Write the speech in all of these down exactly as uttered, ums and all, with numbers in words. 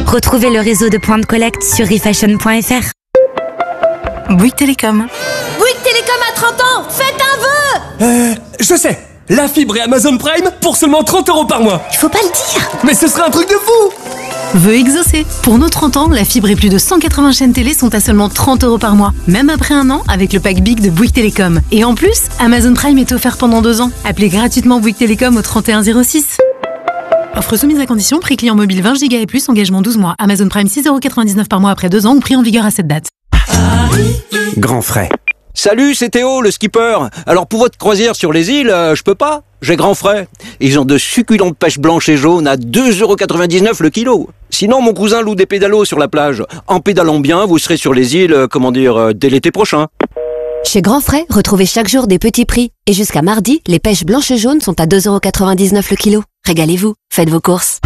Retrouvez le réseau de points de collecte sur refashion point f r. Bouygues Télécom. Bouygues Télécom a trente ans, faites un vœu. Euh, je sais, la fibre et Amazon Prime pour seulement trente euros par mois. Il faut pas le dire. Mais ce serait un truc de fou. Vœu exaucé. Pour nos trente ans, la fibre et plus de cent quatre-vingts chaînes télé sont à seulement trente euros par mois. Même après un an, avec le pack Big de Bouygues Télécom. Et en plus, Amazon Prime est offert pendant deux ans. Appelez gratuitement Bouygues Télécom au trente et un zéro six. Offre soumise à condition, prix client mobile vingt giga et plus, engagement douze mois. Amazon Prime six euros quatre-vingt-dix-neuf par mois après deux ans ou prix en vigueur à cette date. Grand frais. Salut, c'est Théo, le skipper. Alors pour votre croisière sur les îles, euh, je peux pas. J'ai grand frais. Ils ont de succulentes pêches blanches et jaunes à deux euros quatre-vingt-dix-neuf le kilo. Sinon, mon cousin loue des pédalos sur la plage. En pédalant bien, vous serez sur les îles, euh, comment dire, euh, dès l'été prochain. Chez Grand Frais, retrouvez chaque jour des petits prix. Et jusqu'à mardi, les pêches blanches et jaunes sont à deux euros quatre-vingt-dix-neuf le kilo. Régalez-vous, faites vos courses.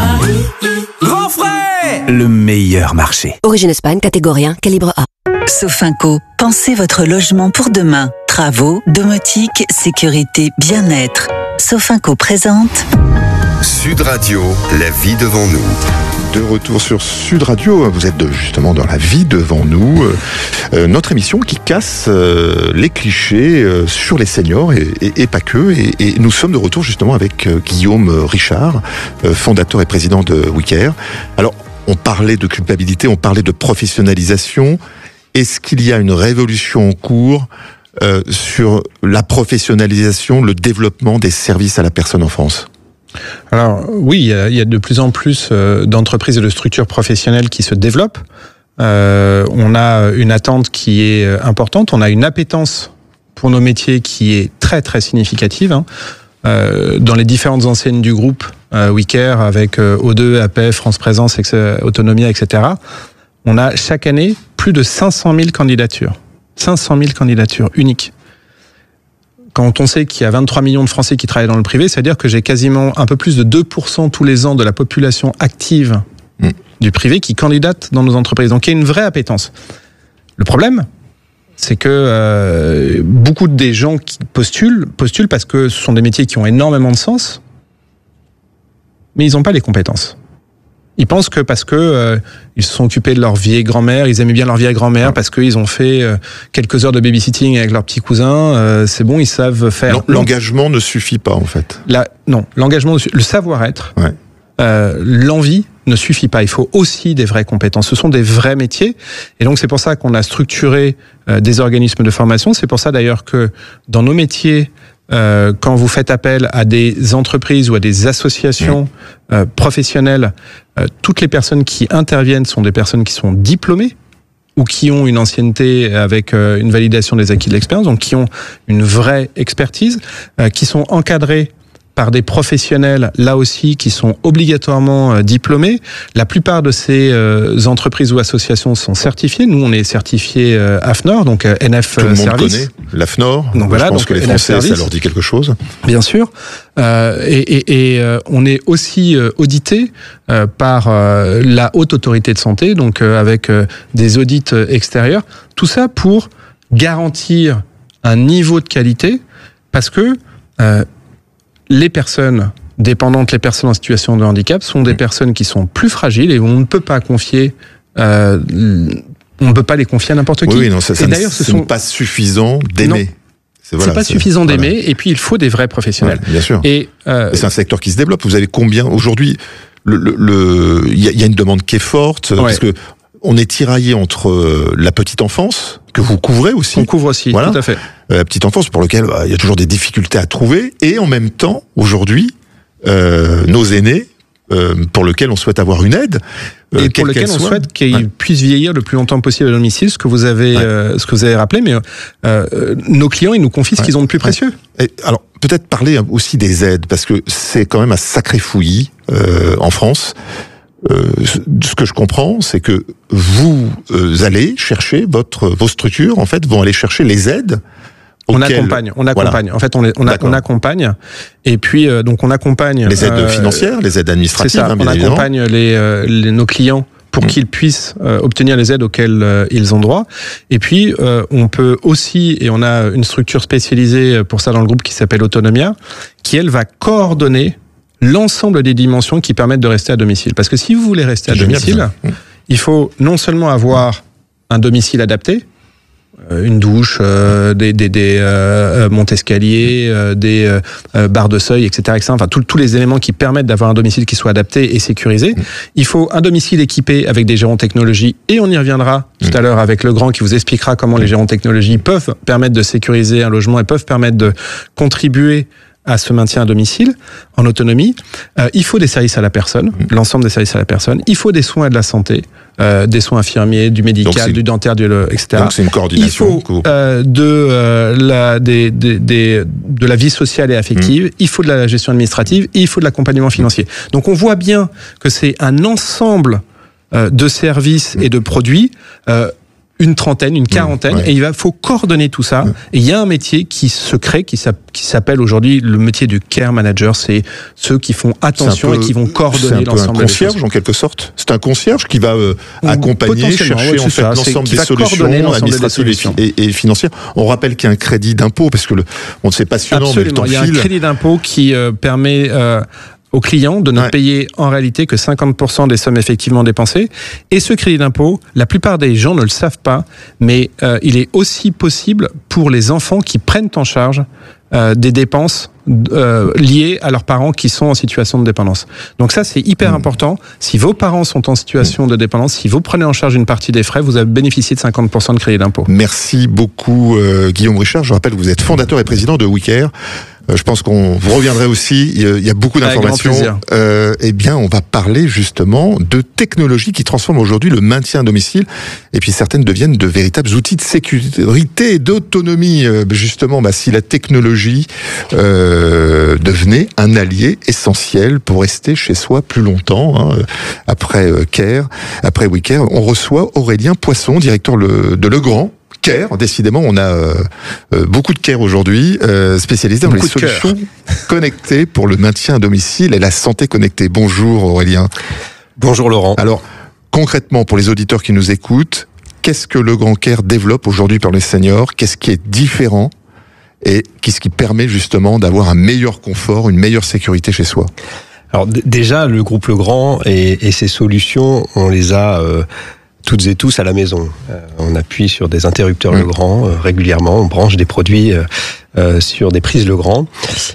Grand frais. Le meilleur marché. Origine Espagne, catégorie un, calibre A. Sofinco, pensez votre logement pour demain. Travaux, domotique, sécurité, bien-être. Sofinco présente Sud Radio, la vie devant nous. De retour sur Sud Radio, vous êtes de, justement dans la vie devant nous, euh, notre émission qui casse euh, les clichés euh, sur les seniors et, et, et pas que. Et, et nous sommes de retour justement avec euh, Guillaume Richard, euh, fondateur et président de WeCare. Alors, on parlait de culpabilité, on parlait de professionnalisation. Est-ce qu'il y a une révolution en cours euh, sur la professionnalisation, le développement des services à la personne en France ? Alors oui, il y, a, il y a de plus en plus euh, d'entreprises et de structures professionnelles qui se développent. Euh, on a une attente qui est importante, on a une appétence pour nos métiers qui est très très significative. Hein. Euh, dans les différentes enseignes du groupe, euh, WeCare avec euh, O deux, A P F, France Présence, Autonomia, et cetera, on a chaque année plus de cinq cent mille candidatures. cinq cent mille candidatures uniques. Quand on sait qu'il y a vingt-trois millions de Français qui travaillent dans le privé, c'est-à-dire que j'ai quasiment un peu plus de deux pour cent tous les ans de la population active mmh. du privé qui candidate dans nos entreprises. Donc il y a une vraie appétence. Le problème, c'est que euh, beaucoup des gens qui postulent, postulent parce que ce sont des métiers qui ont énormément de sens, mais ils n'ont pas les compétences. Ils pensent que parce que euh, ils se sont occupés de leur vieille grand-mère, ils aimaient bien leur vieille grand-mère, parce qu'ils ont fait euh, quelques heures de babysitting avec leurs petits cousins, euh, c'est bon, ils savent faire. L'engagement ne suffit pas en fait. La, non, l'engagement, le savoir-être, ouais. euh, l'envie ne suffit pas. Il faut aussi des vraies compétences. Ce sont des vrais métiers, et donc c'est pour ça qu'on a structuré euh, des organismes de formation. C'est pour ça d'ailleurs que dans nos métiers, Euh, quand vous faites appel à des entreprises ou à des associations euh, professionnelles, euh, toutes les personnes qui interviennent sont des personnes qui sont diplômées ou qui ont une ancienneté avec euh, une validation des acquis de l'expérience, donc qui ont une vraie expertise, euh, qui sont encadrées par des professionnels, là aussi, qui sont obligatoirement euh, diplômés. La plupart de ces euh, entreprises ou associations sont certifiées. Nous, on est certifiés euh, A F N O R, donc euh, N F Tout le monde Service. connaît l'A F N O R. Donc voilà, je pense donc que les Français, ça leur dit quelque chose. Bien sûr. Euh, et et, et euh, on est aussi euh, audité euh, par euh, la Haute Autorité de Santé, donc euh, avec euh, des audits euh, extérieurs. Tout ça pour garantir un niveau de qualité, parce que euh, les personnes dépendantes, les personnes en situation de handicap sont des personnes qui sont plus fragiles et on ne peut pas confier, euh, on ne peut pas les confier à n'importe qui. Oui, oui, non, ça, ça et d'ailleurs, ce ce sont n'est pas suffisant d'aimer. C'est, voilà, c'est pas c'est, suffisant voilà. d'aimer, et puis il faut des vrais professionnels. Ouais, bien sûr. Et, euh, et c'est un secteur qui se développe. Vous avez combien aujourd'hui? Le, le, le, il y a, y a une demande qui est forte, ouais. parce que on est tiraillé entre la petite enfance, que vous couvrez aussi. On couvre aussi, voilà. Tout à fait. La petite enfance, pour lequel bah, il y a toujours des difficultés à trouver, et en même temps, aujourd'hui, euh, nos aînés, euh, pour lesquels on souhaite avoir une aide, euh, et pour lesquels on souhaite qu'ils ouais. puissent vieillir le plus longtemps possible à domicile, ce que vous avez, ouais. euh, ce que vous avez rappelé, mais euh, nos clients, ils nous confient ouais. ce qu'ils ont de plus précieux. Et alors, peut-être parler aussi des aides, parce que c'est quand même un sacré fouillis euh, en France. Euh, ce que je comprends, c'est que vous euh, allez chercher votre vos structures, en fait, vont aller chercher les aides. On accompagne, on accompagne. Voilà. En fait, on, les, on, a, on accompagne. Et puis, euh, donc, on accompagne les aides euh, financières, les aides administratives. C'est ça. Hein, on évidemment. accompagne les, euh, les nos clients pour mmh. qu'ils puissent euh, obtenir les aides auxquelles euh, ils ont droit. Et puis, euh, on peut aussi, et on a une structure spécialisée pour ça dans le groupe qui s'appelle Autonomia, qui elle va coordonner l'ensemble des dimensions qui permettent de rester à domicile. Parce que si vous voulez rester à domicile, il faut non seulement avoir un domicile adapté, une douche, euh, des, des, des euh, montes-escaliers, euh, des euh, barres de seuil, et cetera, et cetera. Enfin, tous les éléments qui permettent d'avoir un domicile qui soit adapté et sécurisé. Mmh. Il faut un domicile équipé avec des gérants technologie, et on y reviendra tout mmh. à l'heure avec Legrand qui vous expliquera comment les gérants technologie peuvent permettre de sécuriser un logement et peuvent permettre de contribuer à ce maintien à domicile, en autonomie. Euh, il faut des services à la personne, mmh. l'ensemble des services à la personne. Il faut des soins de la santé, euh, des soins infirmiers, du médical, du dentaire, du, et cetera. Donc c'est une coordination. Il faut euh, de, euh, la, des, des, des, de la vie sociale et affective, mmh. il faut de la gestion administrative, et il faut de l'accompagnement financier. Mmh. Donc on voit bien que c'est un ensemble euh, de services mmh. et de produits euh, une trentaine, une quarantaine, mmh, ouais. et il va, faut coordonner tout ça. Mmh. Et il y a un métier qui se crée, qui s'appelle aujourd'hui le métier du care manager. C'est ceux qui font attention peu, et qui vont coordonner l'ensemble. C'est un peu un concierge en quelque sorte. C'est un concierge qui va euh, accompagner, chercher ouais, en fait l'ensemble des solutions administratives et, et financières. On rappelle qu'il y a un crédit d'impôt parce que le, on c'est passionnant, Absolument. mais le temps il y a file. Un crédit d'impôt qui euh, permet euh, aux clients de ne ouais. payer en réalité que cinquante pour cent des sommes effectivement dépensées. Et ce crédit d'impôt, la plupart des gens ne le savent pas, mais euh, il est aussi possible pour les enfants qui prennent en charge euh, des dépenses euh, liées à leurs parents qui sont en situation de dépendance. Donc ça, c'est hyper mmh. important. Si vos parents sont en situation mmh. de dépendance, si vous prenez en charge une partie des frais, vous avez bénéficié de cinquante pour cent de crédit d'impôt. Merci beaucoup euh, Guillaume Richard. Je rappelle que vous êtes fondateur et président de WeCare. Je pense qu'on vous reviendrait aussi. Il y a beaucoup d'informations. Euh, eh bien, on va parler justement de technologies qui transforment aujourd'hui le maintien à domicile. Et puis certaines deviennent de véritables outils de sécurité et d'autonomie. Justement, bah, si la technologie euh, devenait un allié essentiel pour rester chez soi plus longtemps. Hein. Après euh, Care, après WeCare, on reçoit Aurélien Poisson, directeur le, de Legrand. Care, décidément, on a euh, euh, beaucoup de Care aujourd'hui, euh, spécialisé dans beaucoup les solutions connectées pour le maintien à domicile et la santé connectée. Bonjour Aurélien. Bonjour Laurent. Alors, concrètement, pour les auditeurs qui nous écoutent, qu'est-ce que Legrand Care développe aujourd'hui pour les seniors? Qu'est-ce qui est différent? Et qu'est-ce qui permet justement d'avoir un meilleur confort, une meilleure sécurité chez soi? Alors d- déjà, le groupe Legrand et, et ses solutions, on les a... Euh, toutes et tous à la maison. Euh, on appuie sur des interrupteurs mmh. Legrand euh, régulièrement, on branche des produits euh, euh, sur des prises Legrand.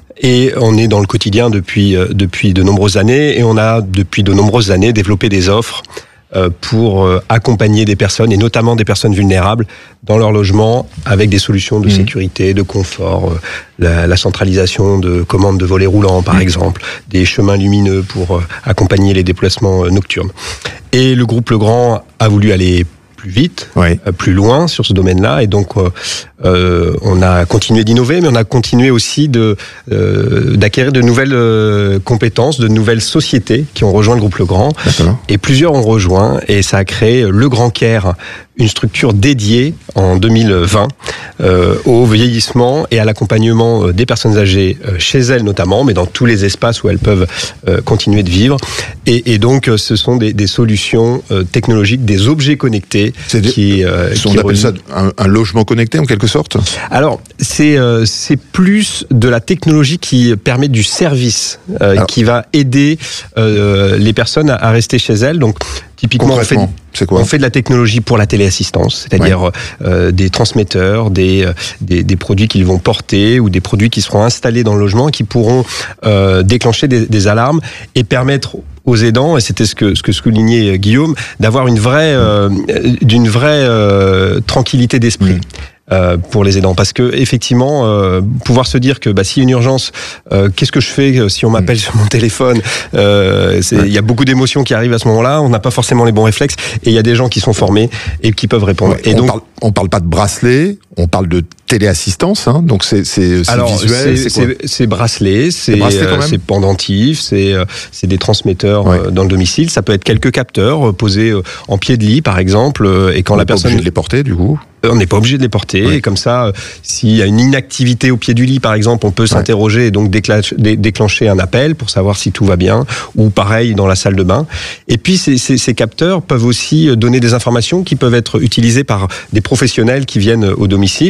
Et on est dans le quotidien depuis, euh, depuis de nombreuses années, et on a depuis de nombreuses années développé des offres euh, pour euh, accompagner des personnes, et notamment des personnes vulnérables, dans leur logement, avec des solutions de mmh. sécurité, de confort, euh, la, la centralisation de commandes de volets roulants par mmh. exemple, des chemins lumineux pour euh, accompagner les déplacements euh, nocturnes. Et le groupe Legrand a voulu aller plus vite, oui. euh, plus loin sur ce domaine-là, et donc euh, euh, on a continué d'innover, mais on a continué aussi de euh, d'acquérir de nouvelles euh, compétences, de nouvelles sociétés qui ont rejoint le groupe Legrand. D'accord. Et plusieurs ont rejoint, et ça a créé Legrand Care, une structure dédiée en deux mille vingt euh, au vieillissement et à l'accompagnement des personnes âgées, euh, chez elles notamment, mais dans tous les espaces où elles peuvent euh, continuer de vivre. Et, et donc, ce sont des, des solutions euh, technologiques, des objets connectés. C'est qui, euh, on qui appelle ça un, un logement connecté en quelque sorte. Alors, c'est euh, c'est plus de la technologie qui permet du service, euh, Alors, qui va aider euh, les personnes à, à rester chez elles. Donc, typiquement, on fait, c'est quoi ? on fait de la technologie pour la téléassistance, c'est-à-dire ouais. euh, des transmetteurs, des, des, des produits qu'ils vont porter ou des produits qui seront installés dans le logement qui pourront euh, déclencher des, des alarmes et permettre aux aidants, et c'était ce que ce que soulignait Guillaume, d'avoir une vraie euh, d'une vraie euh, tranquillité d'esprit. Mmh. Euh, pour les aidants, parce que effectivement, euh, pouvoir se dire que bah, s'il y a une urgence, euh, qu'est-ce que je fais si on m'appelle mmh. sur mon téléphone ? euh, Il ouais. y a beaucoup d'émotions qui arrivent à ce moment-là. On n'a pas forcément les bons réflexes, et il y a des gens qui sont formés et qui peuvent répondre. Ouais, et on donc, parle, on parle pas de bracelet, on parle de téléassistance, hein, donc c'est c'est alors, visuel. C'est, c'est, c'est bracelet, c'est, euh, c'est pendentif, c'est euh, c'est des transmetteurs ouais. euh, dans le domicile. Ça peut être quelques capteurs euh, posés euh, en pied de lit, par exemple, euh, et quand on la est personne pas obligé de les porter, du coup. On n'est pas obligé de les porter, ouais. et comme ça, euh, s'il y a une inactivité au pied du lit, par exemple, on peut ouais. s'interroger et donc déclencher, dé, déclencher un appel pour savoir si tout va bien, ou pareil dans la salle de bain. Et puis ces, ces, ces capteurs peuvent aussi donner des informations qui peuvent être utilisées par des professionnels qui viennent au domicile, comme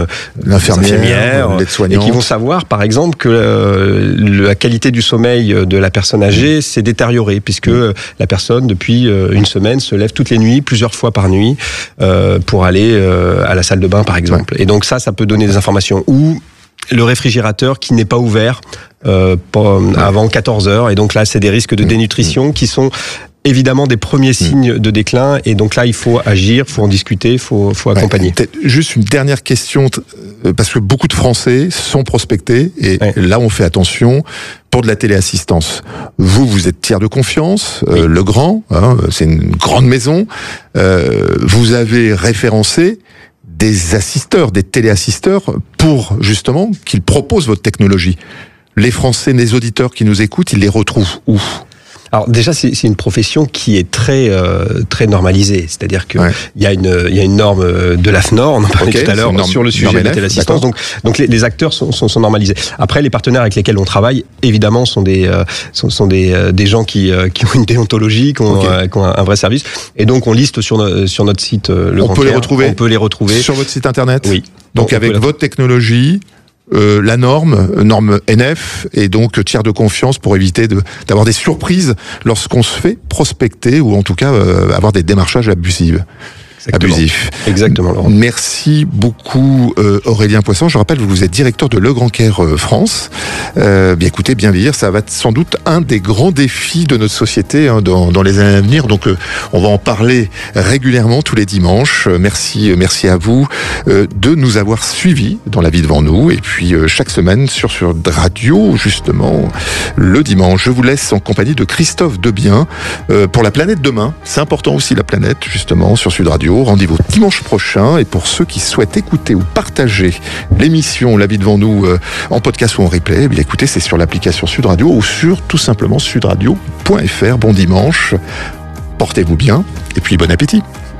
euh, l'infirmière, l'aide-soignante, et qui vont savoir, par exemple, que euh, la qualité du sommeil de la personne âgée s'est détériorée, puisque mmh. la personne, depuis une semaine, se lève toutes les nuits, plusieurs fois par nuit, euh, pour aller euh, à la salle de bain, par exemple. Ouais. Et donc ça, ça peut donner des informations. Ou le réfrigérateur qui n'est pas ouvert euh, avant quatorze heures. Et donc là, c'est des risques de dénutrition qui sont évidemment des premiers signes de déclin. Et donc là, il faut agir, il faut en discuter, il faut, faut accompagner. Ouais, juste une dernière question, parce que beaucoup de Français sont prospectés. Et ouais. là, on fait attention pour de la téléassistance. Vous, vous êtes tiers de confiance, oui. euh, Le Grand, hein, c'est une grande maison. Euh, vous avez référencé des assisteurs, des téléassisteurs, pour justement qu'ils proposent votre technologie. Les Français, les auditeurs qui nous écoutent, ils les retrouvent où ? Alors déjà, c'est, c'est une profession qui est très euh, très normalisée, c'est-à-dire que ouais. il y a une il y a une norme de l'A F N O R, on en parlait okay, tout à l'heure norme, sur le sujet de la téléassistance. Donc donc les, les acteurs sont, sont sont normalisés. Après, les partenaires avec lesquels on travaille, évidemment, sont des euh, sont, sont des euh, des gens qui euh, qui ont une déontologie, qui ont, okay. euh, qui ont un, un vrai service. Et donc on liste sur no, sur notre site euh, le. On peut les retrouver. On peut les retrouver sur votre site internet. Oui. Donc on avec votre technologie. Euh, la norme, norme N F, et donc tiers de confiance pour éviter de, d'avoir des surprises lorsqu'on se fait prospecter ou en tout cas euh, avoir des démarchages abusifs. Exactement. Abusif. Exactement, Laurent. Merci beaucoup, euh, Aurélien Poisson. Je rappelle que vous êtes directeur de Le Grand Caire euh, France. Euh, bien écoutez, bien vieillir, ça va être sans doute un des grands défis de notre société hein, dans, dans les années à venir. Donc, euh, on va en parler régulièrement tous les dimanches. Euh, merci, euh, merci à vous euh, de nous avoir suivis dans La Vie devant nous. Et puis, euh, chaque semaine sur sur Radio, justement, le dimanche. Je vous laisse en compagnie de Christophe Debien euh, pour La Planète Demain. C'est important aussi, la planète, justement, sur Sud Radio. Rendez-vous dimanche prochain. Et pour ceux qui souhaitent écouter ou partager l'émission La Vie devant nous euh, en podcast ou en replay, eh bien écoutez, c'est sur l'application Sud Radio ou sur tout simplement sudradio point f r. Bon dimanche, portez-vous bien et puis bon appétit.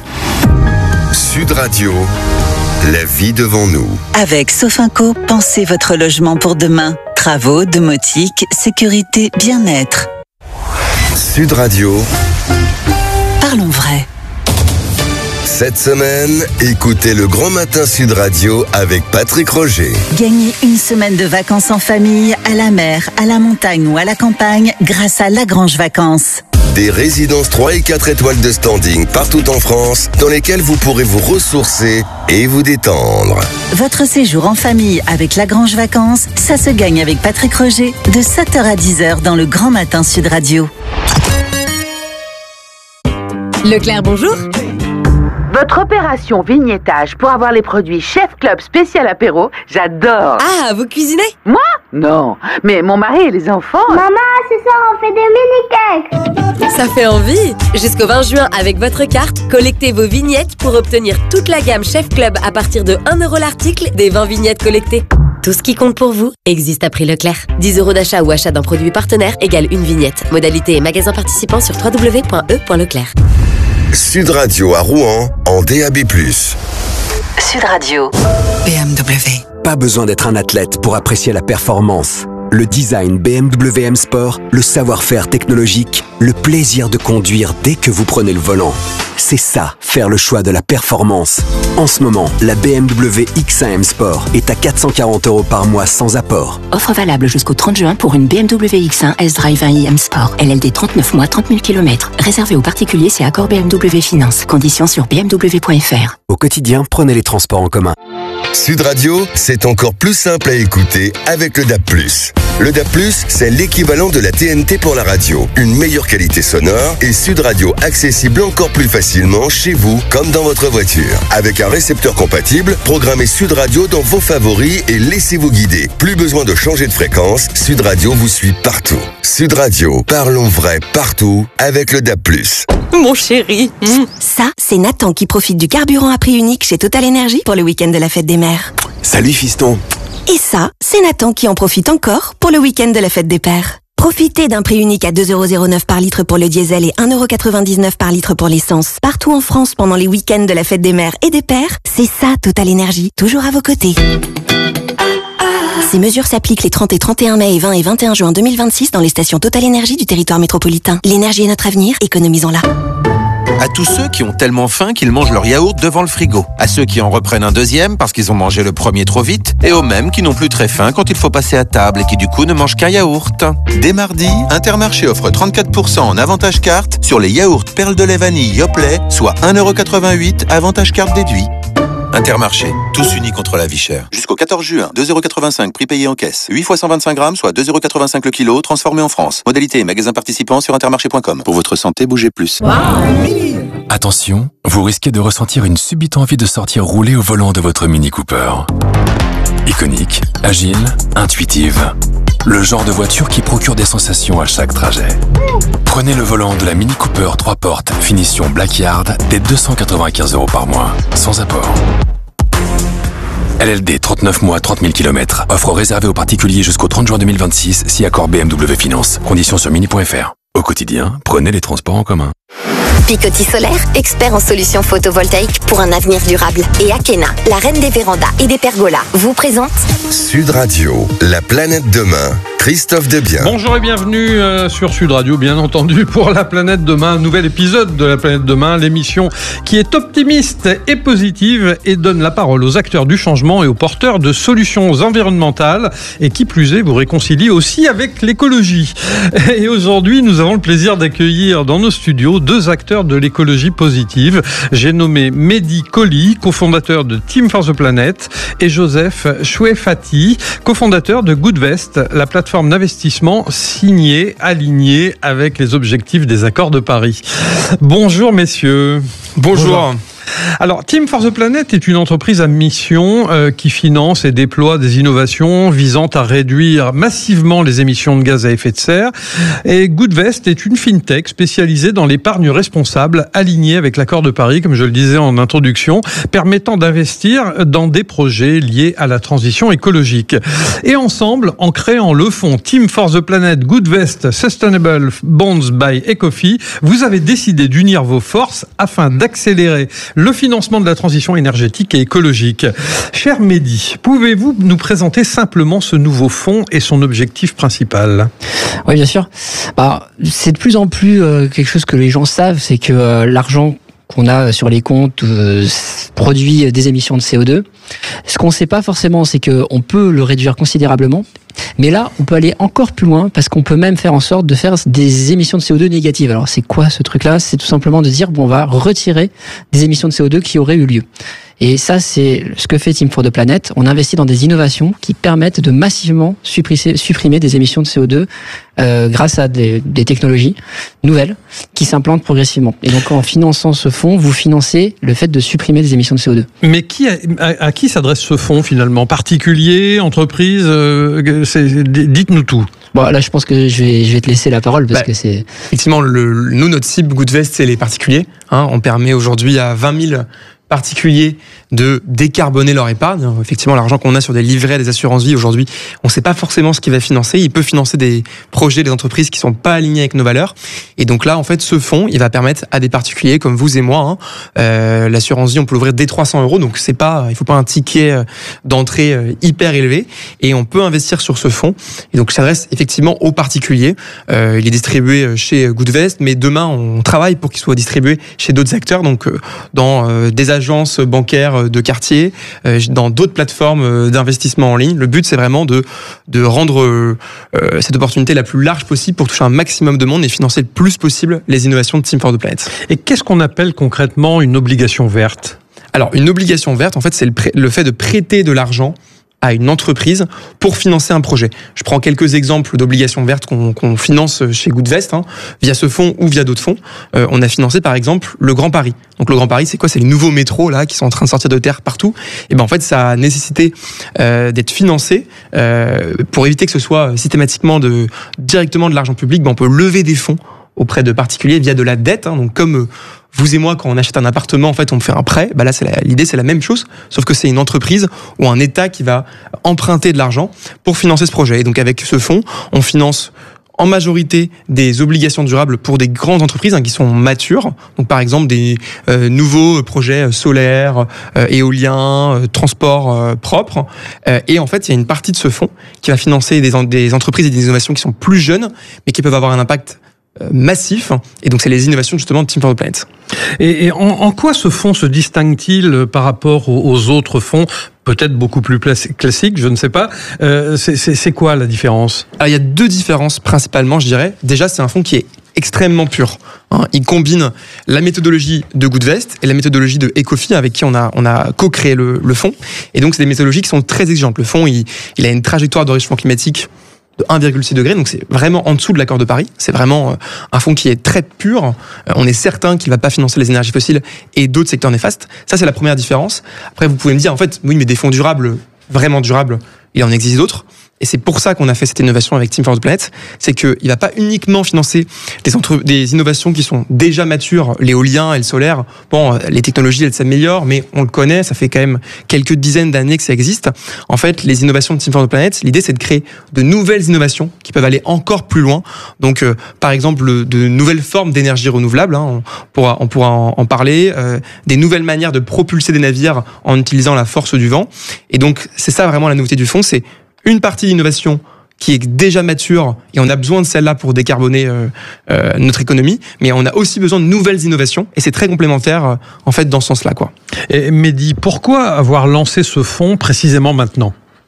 Sud Radio, La Vie devant nous. Avec Sofinco, pensez votre logement pour demain. Travaux, domotique, sécurité, bien-être. Sud Radio. Parlons vrai. Cette semaine, écoutez le Grand Matin Sud Radio avec Patrick Roger. Gagnez une semaine de vacances en famille, à la mer, à la montagne ou à la campagne grâce à Lagrange Vacances. Des résidences trois et quatre étoiles de standing partout en France dans lesquelles vous pourrez vous ressourcer et vous détendre. Votre séjour en famille avec Lagrange Vacances, ça se gagne avec Patrick Roger de sept heures à dix heures dans le Grand Matin Sud Radio. Leclerc, bonjour. Votre opération vignettage pour avoir les produits Chef Club spécial apéro, j'adore. Ah, vous cuisinez? Moi? Non, mais mon mari et les enfants... Maman, ce soir on fait des mini-cakes. Ça fait envie. Jusqu'au vingt juin, avec votre carte, collectez vos vignettes pour obtenir toute la gamme Chef Club à partir de un euro l'article des vingt vignettes collectées. Tout ce qui compte pour vous existe à prix Leclerc. dix euros d'achat ou achat d'un produit partenaire égale une vignette. Modalité et magasin participant sur w w w point e point leclerc. Sud Radio à Rouen en D A B plus. Sud Radio. B M W. Pas besoin d'être un athlète pour apprécier la performance. Le design B M W M Sport, le savoir-faire technologique, le plaisir de conduire dès que vous prenez le volant. C'est ça, faire le choix de la performance. En ce moment, la B M W X un M Sport est à quatre cent quarante euros par mois sans apport. Offre valable jusqu'au trente juin pour une B M W X un S-Drive un i M Sport. L L D trente-neuf mois, trente mille kilomètres. Réservé aux particuliers, c'est accord B M W Finance. Conditions sur b m w point f r. Au quotidien, prenez les transports en commun. Sud Radio, c'est encore plus simple à écouter avec le D A B plus. Le D A B plus, c'est l'équivalent de la T N T pour la radio. Une meilleure qualité sonore et Sud Radio accessible encore plus facilement chez vous comme dans votre voiture. Avec un récepteur compatible, programmez Sud Radio dans vos favoris et laissez-vous guider. Plus besoin de changer de fréquence, Sud Radio vous suit partout. Sud Radio, parlons vrai partout avec le D A B plus. Mon chéri. Mmh. Ça, c'est Nathan qui profite du carburant à prix unique chez Total Energy pour le week-end de la fête des mères. Salut fiston. Et ça, c'est Nathan qui en profite encore pour le week-end de la fête des pères. Profitez d'un prix unique à deux euros zéro neuf par litre pour le diesel et un euro quatre-vingt-dix-neuf par litre pour l'essence. Partout en France pendant les week-ends de la fête des mères et des pères, c'est ça Total Energy, toujours à vos côtés. Ces mesures s'appliquent les trente et trente et un mai et vingt et vingt et un juin deux mille vingt-six dans les stations Total Energy du territoire métropolitain. L'énergie est notre avenir, économisons-la. À tous ceux qui ont tellement faim qu'ils mangent leur yaourt devant le frigo. À ceux qui en reprennent un deuxième parce qu'ils ont mangé le premier trop vite. Et aux mêmes qui n'ont plus très faim quand il faut passer à table et qui du coup ne mangent qu'un yaourt. Dès mardi, Intermarché offre trente-quatre pour cent en avantage carte sur les yaourts perles de lait vanille Yoplait, soit un euro quatre-vingt-huit, avantage carte déduit. Intermarché, tous unis contre la vie chère. Jusqu'au quatorze juin, deux euros quatre-vingt-cinq prix payé en caisse. huit fois cent vingt-cinq grammes, soit deux euros quatre-vingt-cinq le kilo, transformé en France. Modalité et magasin participant sur intermarché point com. Pour votre santé, bougez plus. Wow. Attention, vous risquez de ressentir une subite envie de sortir rouler au volant de votre Mini Cooper. Iconique, agile, intuitive. Le genre de voiture qui procure des sensations à chaque trajet. Prenez le volant de la Mini Cooper trois portes, finition Blackyard, dès deux cent quatre-vingt-quinze euros par mois, sans apport. L L D trente-neuf mois, trente mille kilomètres. Offre réservée aux particuliers jusqu'au trente juin deux mille vingt-six, si accord B M W Finance. Conditions sur mini point f r. Au quotidien, prenez les transports en commun. Picoty Solaire, expert en solutions photovoltaïques pour un avenir durable. Et Akena, la reine des vérandas et des pergolas, vous présente Sud Radio, la planète demain. Christophe Debiens. Bonjour et bienvenue euh, sur Sud Radio, bien entendu, pour La Planète Demain, un nouvel épisode de La Planète Demain, l'émission qui est optimiste et positive et donne la parole aux acteurs du changement et aux porteurs de solutions environnementales et qui plus est, vous réconcilie aussi avec l'écologie. Et aujourd'hui, nous avons le plaisir d'accueillir dans nos studios deux acteurs de l'écologie positive. J'ai nommé Mehdi Colli, cofondateur de Team for the Planet, et Joseph Chouefati, cofondateur de Goodvest, la plateforme d'investissement signée, alignée avec les objectifs des accords de Paris. Bonjour messieurs. Bonjour. Bonjour. Alors, Team for the Planet est une entreprise à mission euh, qui finance et déploie des innovations visant à réduire massivement les émissions de gaz à effet de serre. Et Goodvest est une fintech spécialisée dans l'épargne responsable, alignée avec l'accord de Paris, comme je le disais en introduction, permettant d'investir dans des projets liés à la transition écologique. Et ensemble, en créant le fonds Team for the Planet Goodvest Sustainable Bonds by Ecofi, vous avez décidé d'unir vos forces afin d'accélérer le financement de la transition énergétique et écologique. Cher Mehdi, pouvez-vous nous présenter simplement ce nouveau fonds et son objectif principal ? Oui, bien sûr. Bah, c'est de plus en plus euh, quelque chose que les gens savent, c'est que euh, l'argent qu'on a sur les comptes euh, produit des émissions de C O deux. Ce qu'on ne sait pas forcément, c'est qu'on peut le réduire considérablement. Mais là, on peut aller encore plus loin parce qu'on peut même faire en sorte de faire des émissions de C O deux négatives. Alors, c'est quoi ce truc-là ? C'est tout simplement de dire, bon, on va retirer des émissions de C O deux qui auraient eu lieu. Et ça, c'est ce que fait Team for the Planet. On investit dans des innovations qui permettent de massivement supprimer, supprimer des émissions de C O deux euh, grâce à des, des technologies nouvelles qui s'implantent progressivement. Et donc, en finançant ce fonds, vous financez le fait de supprimer des émissions de C O deux. Mais qui a, à, à qui s'adresse ce fonds finalement ? Particuliers, entreprises euh, c'est, dites-nous tout. Bon, là, je pense que je vais, je vais te laisser la parole parce bah, que c'est... Effectivement, le, nous, notre cible Goodvest, c'est les particuliers. Hein, on permet aujourd'hui à vingt mille particuliers de décarboner leur épargne. Effectivement, l'argent qu'on a sur des livrets, des assurances-vie, aujourd'hui, on ne sait pas forcément ce qu'il va financer. Il peut financer des projets, des entreprises qui ne sont pas alignées avec nos valeurs. Et donc là, en fait, ce fonds, il va permettre à des particuliers comme vous et moi, hein, euh, l'assurance-vie, on peut l'ouvrir dès trois cents euros. Donc, c'est pas, il ne faut pas un ticket d'entrée hyper élevé. Et on peut investir sur ce fonds. Et donc, ça s'adresse effectivement aux particuliers. Euh, il est distribué chez Goodvest, mais demain, on travaille pour qu'il soit distribué chez d'autres acteurs. Donc, euh, dans euh, des agences bancaires de quartier, euh, dans d'autres plateformes d'investissement en ligne. Le but, c'est vraiment de, de rendre euh, cette opportunité la plus large possible pour toucher un maximum de monde et financer le plus possible les innovations de Team for the Planet. Et qu'est-ce qu'on appelle concrètement une obligation verte ? Alors, une obligation verte, en fait, c'est le, pré- le fait de prêter de l'argent à une entreprise pour financer un projet. Je prends quelques exemples d'obligations vertes qu'on, qu'on finance chez Goodvest, hein, via ce fonds ou via d'autres fonds. Euh, on a financé par exemple le Grand Paris. Donc le Grand Paris, c'est quoi ? C'est les nouveaux métros là qui sont en train de sortir de terre partout. Et ben en fait, ça a nécessité euh, d'être financé euh, pour éviter que ce soit systématiquement de directement de l'argent public. Ben on peut lever des fonds auprès de particuliers via de la dette. Hein, donc comme euh, vous et moi, quand on achète un appartement, en fait, on fait un prêt. Bah là, c'est la, l'idée, c'est la même chose, sauf que c'est une entreprise ou un État qui va emprunter de l'argent pour financer ce projet. Et donc, avec ce fonds, on finance en majorité des obligations durables pour des grandes entreprises hein, qui sont matures. Donc, par exemple, des euh, nouveaux projets solaires, euh, éoliens, euh, transports euh, propres. Euh, et en fait, il y a une partie de ce fonds qui va financer des, des entreprises et des innovations qui sont plus jeunes, mais qui peuvent avoir un impact euh, massif. Et donc, c'est les innovations justement de Team for the Planet. Et, et en, en quoi ce fonds se distingue-t-il par rapport aux, aux autres fonds, peut-être beaucoup plus classiques, je ne sais pas. Euh, c'est, c'est, c'est quoi la différence ? Alors, il y a deux différences principalement, je dirais. Déjà, c'est un fonds qui est extrêmement pur. Hein. Il combine la méthodologie de Goodvest et la méthodologie de Ecofi, avec qui on a, on a co-créé le, le fonds. Et donc, c'est des méthodologies qui sont très exigeantes. Le fonds, il, il a une trajectoire de réchauffement climatique de un virgule six degré, donc c'est vraiment en dessous de l'accord de Paris. C'est vraiment un fonds qui est très pur. On est certain qu'il ne va pas financer les énergies fossiles et d'autres secteurs néfastes. Ça, c'est la première différence. Après, vous pouvez me dire, en fait, oui, mais des fonds durables, vraiment durables, il en existe d'autres. Et c'est pour ça qu'on a fait cette innovation avec Team for the Planet. C'est qu'il ne va pas uniquement financer des, entre... des innovations qui sont déjà matures, l'éolien et le solaire. Bon, les technologies, elles s'améliorent, mais on le connaît, ça fait quand même quelques dizaines d'années que ça existe. En fait, les innovations de Team for the Planet, l'idée, c'est de créer de nouvelles innovations qui peuvent aller encore plus loin. Donc, euh, par exemple, de nouvelles formes d'énergie renouvelable, hein, on pourra, on pourra en, en parler, euh, des nouvelles manières de propulser des navires en utilisant la force du vent. Et donc, c'est ça vraiment la nouveauté du fonds, c'est une partie d'innovation qui est déjà mature et on a besoin de celle-là pour décarboner euh, euh, notre économie, mais on a aussi besoin de nouvelles innovations et c'est très complémentaire euh, en fait dans ce sens-là, quoi. Et Mehdi, pourquoi avoir lancé ce fonds précisément maintenant ?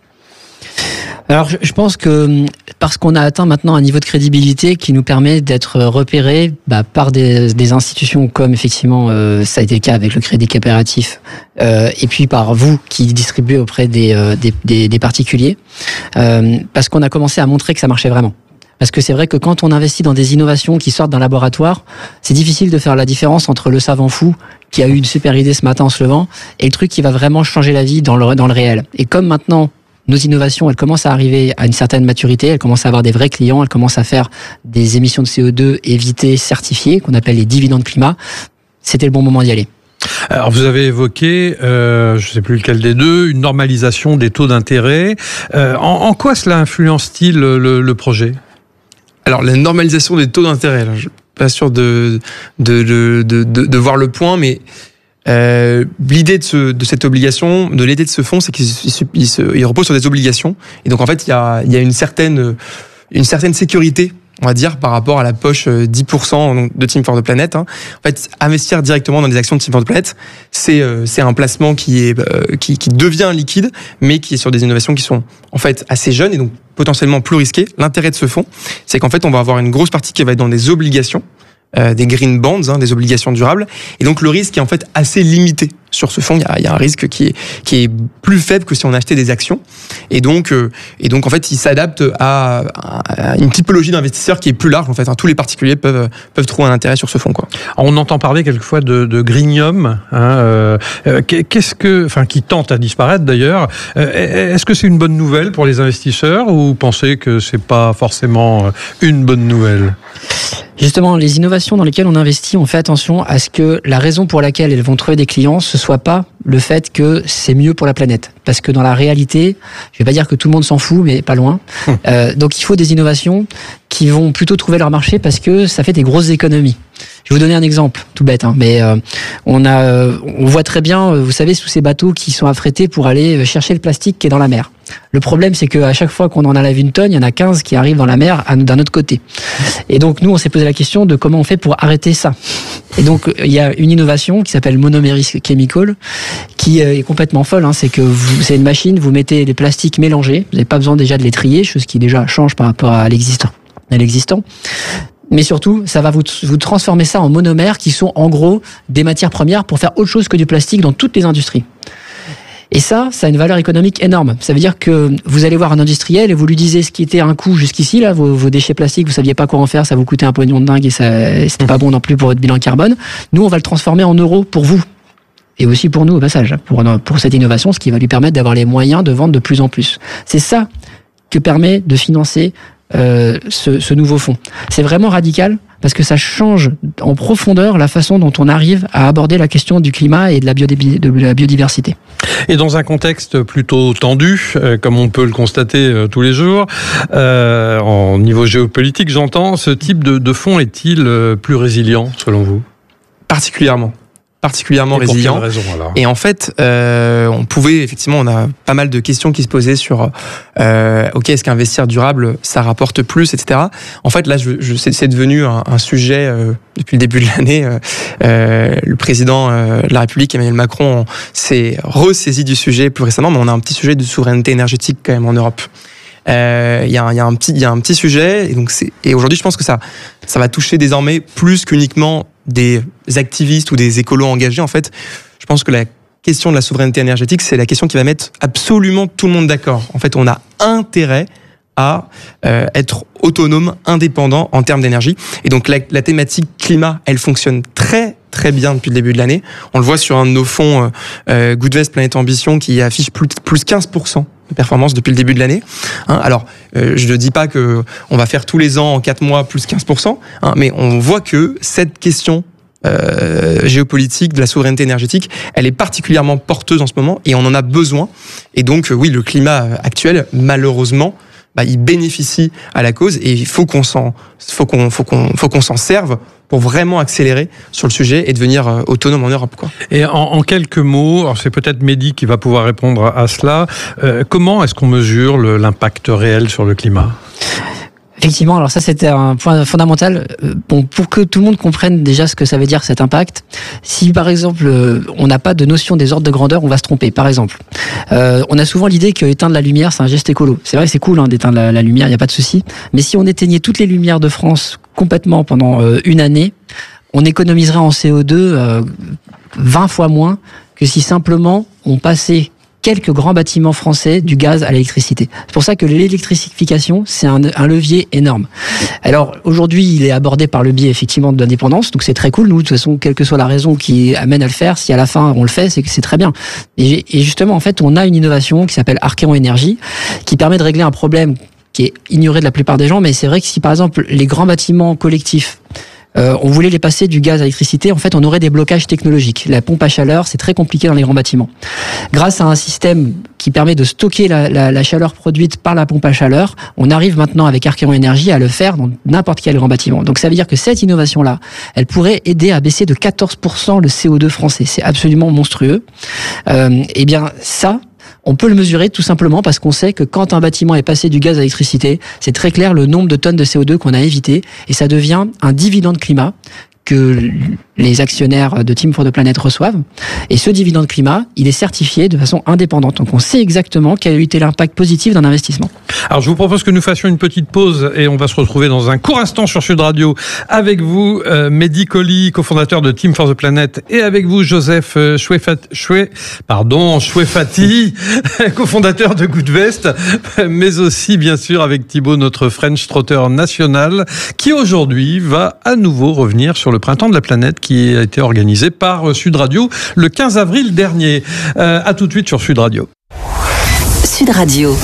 Alors, je pense que parce qu'on a atteint maintenant un niveau de crédibilité qui nous permet d'être repérés bah, par des, des institutions comme effectivement euh, ça a été le cas avec le Crédit Coopératif, euh, et puis par vous qui distribuez auprès des, euh, des, des, des particuliers, euh, parce qu'on a commencé à montrer que ça marchait vraiment. Parce que c'est vrai que quand on investit dans des innovations qui sortent d'un laboratoire, c'est difficile de faire la différence entre le savant fou qui a eu une super idée ce matin en se levant et le truc qui va vraiment changer la vie dans le, dans le réel. Et comme maintenant nos innovations, elles commencent à arriver à une certaine maturité, elles commencent à avoir des vrais clients, elles commencent à faire des émissions de C O deux évitées, certifiées, qu'on appelle les dividendes climat. C'était le bon moment d'y aller. Alors vous avez évoqué, euh, je ne sais plus lequel des deux, une normalisation des taux d'intérêt. Euh, en, en quoi cela influence-t-il le, le projet ? Alors la normalisation des taux d'intérêt, là, je suis pas sûr de, de, de, de, de, de voir le point, mais Euh, l'idée de, ce, de cette obligation, de l'idée de ce fonds, c'est qu'il il, il, il repose sur des obligations. Et donc, en fait, il y a, il y a une certaine, une certaine sécurité, on va dire, par rapport à la poche dix pour cent de Team for the Planet. Hein. En fait, investir directement dans des actions de Team for the Planet, c'est, euh, c'est un placement qui est, euh, qui, qui devient liquide, mais qui est sur des innovations qui sont, en fait, assez jeunes et donc potentiellement plus risquées. L'intérêt de ce fonds, c'est qu'en fait, on va avoir une grosse partie qui va être dans des obligations. Euh, des green bonds, hein, des obligations durables, et donc le risque est en fait assez limité sur ce fonds. Il y a, il y a un risque qui est qui est plus faible que si on achetait des actions, et donc euh, et donc en fait il s'adapte à, à une typologie d'investisseurs qui est plus large en fait. Hein. Tous les particuliers peuvent peuvent trouver un intérêt sur ce fonds, quoi. Alors, on entend parler quelquefois de, de greenium, hein, euh, qu'est-ce que, enfin qui tente à disparaître d'ailleurs. Euh, est-ce que c'est une bonne nouvelle pour les investisseurs ou vous pensez que c'est pas forcément une bonne nouvelle ? Justement, les innovations dans lesquelles on investit, on fait attention à ce que la raison pour laquelle elles vont trouver des clients, ce soit pas le fait que c'est mieux pour la planète. Parce que dans la réalité, je vais pas dire que tout le monde s'en fout, mais pas loin. Hum. Euh, donc il faut des innovations qui vont plutôt trouver leur marché parce que ça fait des grosses économies. Je vais vous donner un exemple, tout bête, hein, mais euh, on a, euh, on voit très bien, vous savez, sous ces bateaux qui sont affrétés pour aller chercher le plastique qui est dans la mer. Le problème, c'est qu'à chaque fois qu'on en enlève une tonne, il y en a quinze qui arrivent dans la mer d'un autre côté. Et donc, nous, on s'est posé la question de comment on fait pour arrêter ça. Et donc, il y a une innovation qui s'appelle Monomeris Chemical, qui est complètement folle. Hein. C'est que vous, c'est une machine, vous mettez les plastiques mélangés, vous n'avez pas besoin déjà de les trier, chose qui déjà change par rapport à l'existant. À l'existant. Mais surtout, ça va vous, vous transformer ça en monomères qui sont en gros des matières premières pour faire autre chose que du plastique dans toutes les industries. Et ça, ça a une valeur économique énorme. Ça veut dire que vous allez voir un industriel et vous lui disiez ce qui était un coût jusqu'ici, là, vos, vos déchets plastiques, vous saviez pas quoi en faire, ça vous coûtait un pognon de dingue et ça, c'était pas bon non plus pour votre bilan carbone. Nous, on va le transformer en euros pour vous. Et aussi pour nous, au passage, pour, pour cette innovation, ce qui va lui permettre d'avoir les moyens de vendre de plus en plus. C'est ça que permet de financer Euh, ce, ce nouveau fonds. C'est vraiment radical parce que ça change en profondeur la façon dont on arrive à aborder la question du climat et de la, biodi- de la biodiversité. Et dans un contexte plutôt tendu, euh, comme on peut le constater euh, tous les jours, euh, en niveau géopolitique, j'entends, ce type de, de fonds est-il euh, plus résilient selon vous ? Particulièrement. particulièrement Et pour résilient. quelle raison, alors ? Et en fait, euh, on pouvait effectivement, on a pas mal de questions qui se posaient sur, euh, ok, est-ce qu'investir durable, ça rapporte plus, et cetera. En fait, là, je, je, c'est, c'est devenu un, un sujet euh, depuis le début de l'année. Euh, euh, le président euh, de la République, Emmanuel Macron, s'est ressaisi du sujet plus récemment, mais on a un petit sujet de souveraineté énergétique quand même en Europe. Il euh, y, y, y a un petit, il y a un petit sujet, et donc c'est, et aujourd'hui, je pense que ça, ça va toucher désormais plus qu'uniquement des activistes ou des écolos engagés. En fait, je pense que la question de la souveraineté énergétique, c'est la question qui va mettre absolument tout le monde d'accord. En fait, on a intérêt à euh, être autonome, indépendant en termes d'énergie. Et donc la, la thématique climat, elle fonctionne très très bien depuis le début de l'année. On le voit sur un de nos fonds euh, Goodvest Planète Ambition qui affiche plus, plus quinze pour cent de performance depuis le début de l'année. Hein, alors, euh, je ne dis pas que on va faire tous les ans en quatre mois plus quinze pour cent, hein, mais on voit que cette question Euh, géopolitique, de la souveraineté énergétique, elle est particulièrement porteuse en ce moment et on en a besoin. Et donc, oui, le climat actuel, malheureusement, bah, il bénéficie à la cause et il faut qu'on s'en, faut qu'on, faut qu'on, faut qu'on s'en serve pour vraiment accélérer sur le sujet et devenir euh, autonome en Europe, quoi. Et en, en quelques mots, alors c'est peut-être Mehdi qui va pouvoir répondre à cela, euh, comment est-ce qu'on mesure le, l'impact réel sur le climat ? Effectivement, alors ça c'était un point fondamental. Bon, pour que tout le monde comprenne déjà ce que ça veut dire cet impact, si par exemple on n'a pas de notion des ordres de grandeur, on va se tromper. Par exemple, euh, on a souvent l'idée que éteindre la lumière c'est un geste écolo. C'est vrai que c'est cool hein, d'éteindre la, la lumière, il n'y a pas de souci. Mais si on éteignait toutes les lumières de France complètement pendant euh, une année, on économiserait en C O deux euh, vingt fois moins que si simplement on passait quelques grands bâtiments français du gaz à l'électricité. C'est pour ça que l'électrification, c'est un, un levier énorme. Alors, aujourd'hui, il est abordé par le biais, effectivement, de l'indépendance, donc c'est très cool. Nous, de toute façon, quelle que soit la raison qui amène à le faire, si à la fin on le fait, c'est que c'est très bien. Et, et justement, en fait, on a une innovation qui s'appelle Archeon Énergie, qui permet de régler un problème qui est ignoré de la plupart des gens, mais c'est vrai que si, par exemple, les grands bâtiments collectifs, Euh, on voulait les passer du gaz à l'électricité, en fait, on aurait des blocages technologiques. La pompe à chaleur, c'est très compliqué dans les grands bâtiments. Grâce à un système qui permet de stocker la, la, la chaleur produite par la pompe à chaleur, on arrive maintenant avec Archeon Énergie à le faire dans n'importe quel grand bâtiment. Donc ça veut dire que cette innovation-là, elle pourrait aider à baisser de quatorze pour cent le C O deux français. C'est absolument monstrueux. Euh, et bien ça, on peut le mesurer tout simplement parce qu'on sait que quand un bâtiment est passé du gaz à l'électricité, c'est très clair le nombre de tonnes de C O deux qu'on a évité et ça devient un dividende climat que les actionnaires de Team for the Planet reçoivent. Et ce dividende climat, il est certifié de façon indépendante. Donc on sait exactement quel a été l'impact positif d'un investissement. Alors je vous propose que nous fassions une petite pause et on va se retrouver dans un court instant sur Sud Radio avec vous, euh, Mehdi Colli, cofondateur de Team for the Planet, et avec vous, Joseph Chouefati, Choué, pardon, Chouefati, cofondateur de Goodvest, mais aussi bien sûr avec Thibaut, notre French Trotter national, qui aujourd'hui va à nouveau revenir sur le Printemps de la Planète qui a été organisé par Sud Radio le quinze avril dernier. Euh, à tout de suite sur Sud Radio. Sud Radio.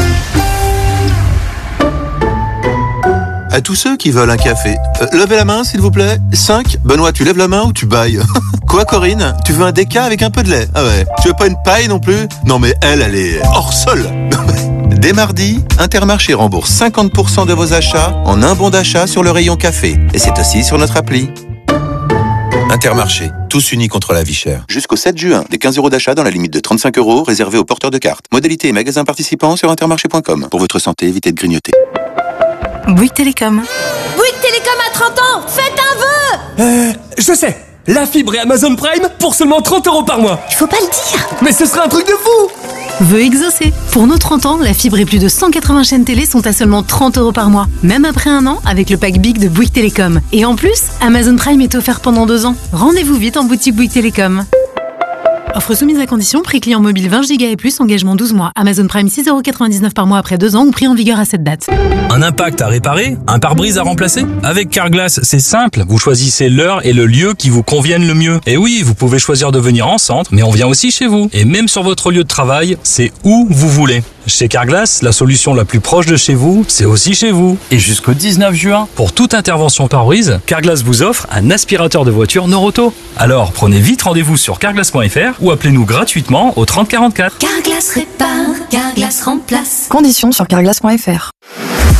À tous ceux qui veulent un café, euh, levez la main s'il vous plaît. cinq. Benoît, tu lèves la main ou tu bailles? Quoi Corinne? Tu veux un déca avec un peu de lait? Ah ouais. Tu veux pas une paille non plus? Non mais elle, elle est hors sol. Dès mardi, Intermarché rembourse cinquante pour cent de vos achats en un bon d'achat sur le rayon café. Et c'est aussi sur notre appli. Intermarché, tous unis contre la vie chère. Jusqu'au sept juin, des quinze euros d'achat dans la limite de trente-cinq euros réservés aux porteurs de cartes. Modalité et magasins participants sur intermarché point com. Pour votre santé, évitez de grignoter. Bouygues Télécom. Bouygues Télécom à trente ans, faites un vœu. Euh, je sais. La fibre et Amazon Prime pour seulement trente euros par mois. Il faut pas le dire. Mais ce serait un truc de fou. Vœu exaucé. Pour nos trente ans, la fibre et plus de cent quatre-vingts chaînes télé sont à seulement trente euros par mois. Même après un an, avec le pack Big de Bouygues Télécom. Et en plus, Amazon Prime est offert pendant deux ans. Rendez-vous vite en boutique Bouygues Télécom. Offre soumise à condition, prix client mobile vingt giga et plus, engagement douze mois. Amazon Prime six euros quatre-vingt-dix-neuf par mois après deux ans ou prix en vigueur à cette date. Un impact à réparer? Un pare-brise à remplacer? Avec Carglass, c'est simple. Vous choisissez l'heure et le lieu qui vous conviennent le mieux. Et oui, vous pouvez choisir de venir en centre, mais on vient aussi chez vous. Et même sur votre lieu de travail, c'est où vous voulez. Chez Carglass, la solution la plus proche de chez vous, c'est aussi chez vous. Et jusqu'au dix-neuf juin, pour toute intervention pare-brise, Carglass vous offre un aspirateur de voiture Noroto. Alors, prenez vite rendez-vous sur carglass point f r ou appelez-nous gratuitement au trente quarante-quatre. Carglass répare, Carglass remplace. Conditions sur carglass point f r.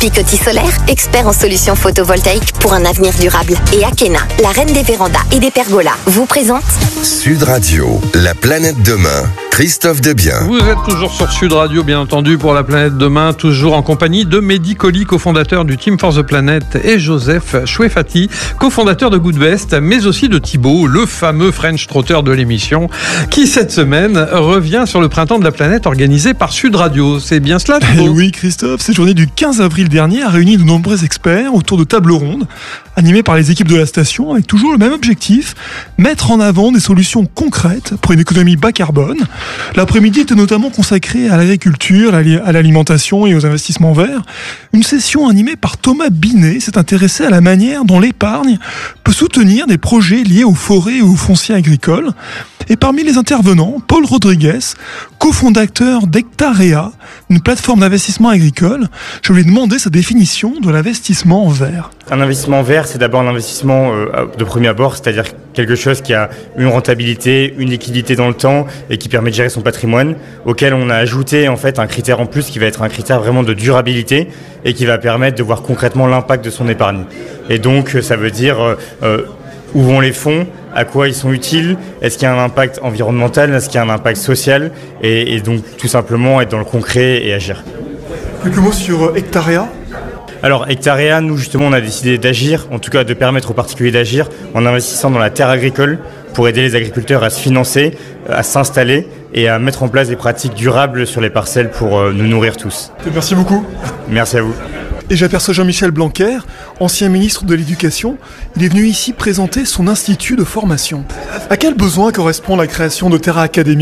Picoty Solaire, expert en solutions photovoltaïques pour un avenir durable. Et Akena, la reine des vérandas et des pergolas, vous présente Sud Radio, la planète demain. Christophe Debien. Vous êtes toujours sur Sud Radio, bien entendu, pour la planète demain, toujours en compagnie de Mehdi Colli, cofondateur du Team for the Planet, et Joseph Chouefati, cofondateur de Goodvest, mais aussi de Thibaut, le fameux French Trotter de l'émission, qui cette semaine revient sur le printemps de la planète organisé par Sud Radio. C'est bien cela, Thibaut ? Oui, Christophe, cette journée du quinze avril dernier a réuni de nombreux experts autour de tables rondes, animées par les équipes de la station, avec toujours le même objectif, mettre en avant des solutions concrètes pour une économie bas carbone. L'après-midi était notamment consacré à l'agriculture, à l'alimentation et aux investissements verts. Une session animée par Thomas Binet s'est intéressée à la manière dont l'épargne peut soutenir des projets liés aux forêts et aux fonciers agricoles. Et parmi les intervenants, Paul Rodriguez, cofondateur d'Hectarea, une plateforme d'investissement agricole. Je lui ai demandé sa définition de l'investissement vert. Un investissement vert, c'est d'abord un investissement euh, de premier abord, c'est-à-dire quelque chose qui a une rentabilité, une liquidité dans le temps et qui permet de gérer son patrimoine, auquel on a ajouté en fait un critère en plus qui va être un critère vraiment de durabilité et qui va permettre de voir concrètement l'impact de son épargne. Et donc ça veut dire euh, euh, où vont les fonds, à quoi ils sont utiles, est-ce qu'il y a un impact environnemental, est-ce qu'il y a un impact social, et, et donc tout simplement être dans le concret et agir. Quelques mots sur Hectarea ? Alors Hectarea, nous justement on a décidé d'agir, en tout cas de permettre aux particuliers d'agir en investissant dans la terre agricole pour aider les agriculteurs à se financer, à s'installer et à mettre en place des pratiques durables sur les parcelles pour euh, nous nourrir tous. Merci beaucoup. Merci à vous. Et j'aperçois Jean-Michel Blanquer, ancien ministre de l'Éducation. Il est venu ici présenter son institut de formation. À quel besoin correspond la création de Terra Academia ?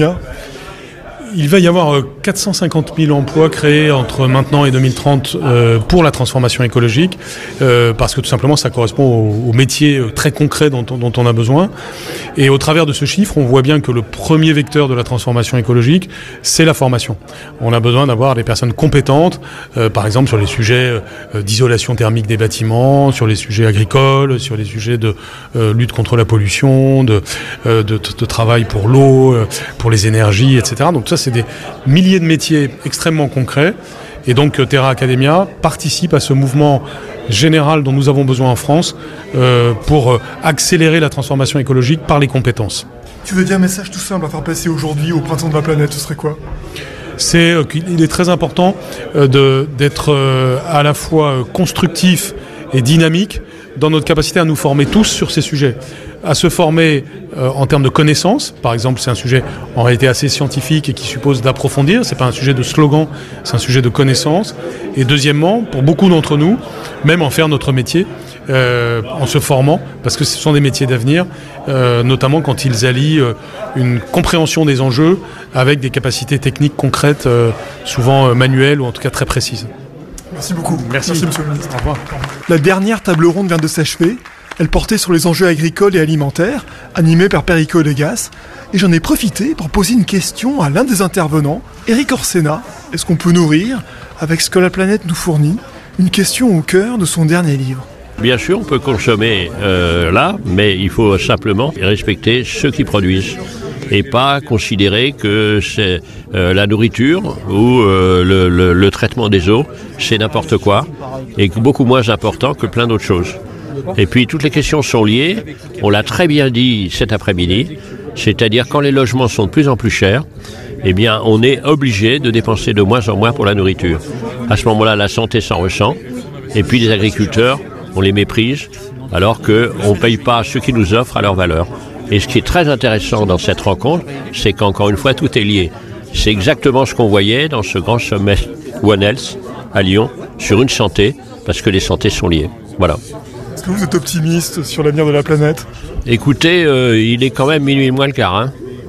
Il va y avoir quatre cent cinquante mille emplois créés entre maintenant et deux mille trente euh, pour la transformation écologique, euh, parce que tout simplement ça correspond aux, aux métiers très concrets dont, dont on a besoin. Et au travers de ce chiffre, on voit bien que le premier vecteur de la transformation écologique, c'est la formation. On a besoin d'avoir des personnes compétentes, euh, par exemple sur les sujets euh, d'isolation thermique des bâtiments, sur les sujets agricoles, sur les sujets de euh, lutte contre la pollution, de, euh, de, de travail pour l'eau, euh, pour les énergies, et cetera. Donc ça, c'est des milliers de métiers extrêmement concrets. Et donc Terra Academia participe à ce mouvement général dont nous avons besoin en France euh, pour accélérer la transformation écologique par les compétences. Tu veux dire un message tout simple à faire passer aujourd'hui au printemps de la planète, ce serait quoi ? C'est euh, qu'il est très important euh, de, d'être euh, à la fois euh, constructif et dynamique dans notre capacité à nous former tous sur ces sujets. À se former euh, en termes de connaissances. Par exemple, c'est un sujet en réalité assez scientifique et qui suppose d'approfondir. C'est pas un sujet de slogan, c'est un sujet de connaissances. Et deuxièmement, pour beaucoup d'entre nous, même en faire notre métier, euh, en se formant, parce que ce sont des métiers d'avenir, euh, notamment quand ils allient euh, une compréhension des enjeux avec des capacités techniques concrètes, euh, souvent euh, manuelles ou en tout cas très précises. Merci beaucoup. Merci, Merci monsieur le ministre. Au revoir. La dernière table ronde vient de s'achever. Elle portait sur les enjeux agricoles et alimentaires, animée par Perico Legas. Et j'en ai profité pour poser une question à l'un des intervenants, Eric Orsena. Est-ce qu'on peut nourrir, avec ce que la planète nous fournit, une question au cœur de son dernier livre ? Bien sûr, on peut consommer euh, là, mais il faut simplement respecter ceux qui produisent et pas considérer que c'est euh, la nourriture ou euh, le, le, le traitement des eaux, c'est n'importe quoi et beaucoup moins important que plein d'autres choses. Et puis toutes les questions sont liées, on l'a très bien dit cet après-midi, c'est-à-dire quand les logements sont de plus en plus chers, eh bien on est obligé de dépenser de moins en moins pour la nourriture. À ce moment-là, la santé s'en ressent, et puis les agriculteurs, on les méprise, alors qu'on ne paye pas ceux qui nous offrent à leur valeur. Et ce qui est très intéressant dans cette rencontre, c'est qu'encore une fois, tout est lié. C'est exactement ce qu'on voyait dans ce grand sommet One Health à Lyon, sur une santé, parce que les santé sont liées. Voilà. Est-ce que vous êtes optimiste sur l'avenir de la planète ? Écoutez, euh, il est quand même minuit moins le quart, hein.